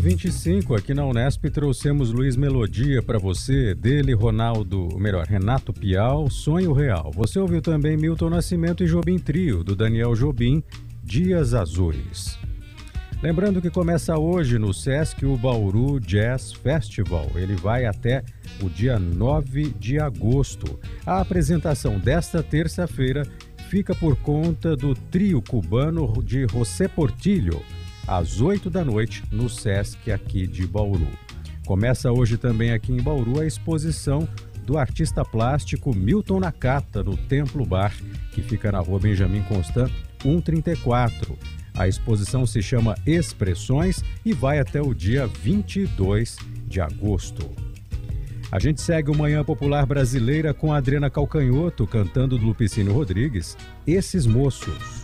25, aqui na Unesp trouxemos Luiz Melodia para você, dele Renato Pial, Sonho Real. Você ouviu também Milton Nascimento e Jobim Trio, do Daniel Jobim, Dias Azuis. Lembrando que começa hoje no Sesc o Bauru Jazz Festival. Ele vai até o dia 9 de agosto. A apresentação desta terça-feira fica por conta do trio cubano de José Portillo, às 8 da noite, no Sesc aqui de Bauru. Começa hoje também aqui em Bauru a exposição do artista plástico Milton Nakata, no Templo Bar, que fica na rua Benjamin Constant, 134. A exposição se chama Expressões e vai até o dia 22 de agosto. A gente segue o Manhã Popular Brasileira com a Adriana Calcanhoto cantando do Lupicínio Rodrigues, Esses Moços.